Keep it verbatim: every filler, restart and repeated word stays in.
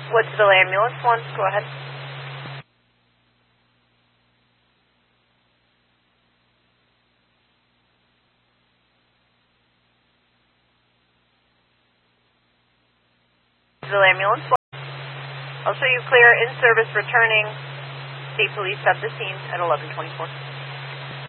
Woodsville Ambulance one, go ahead. Woodsville Ambulance one. I'll show you clear in service returning. State police at the scene at eleven twenty-four.